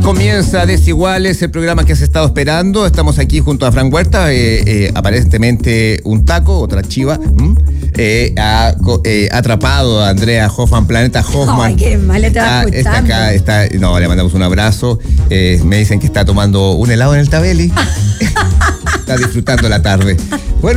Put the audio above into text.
Comienza Desiguales, el programa que has estado esperando. Estamos aquí junto a Fran Huerta, aparentemente un taco, otra chiva. Ha atrapado a Andrea Hoffman, Planeta Hoffman. Ay, qué mal le estaba escuchando. Está acá, no, le mandamos un abrazo. Me dicen que está tomando un helado en el Tabeli. Está disfrutando la tarde.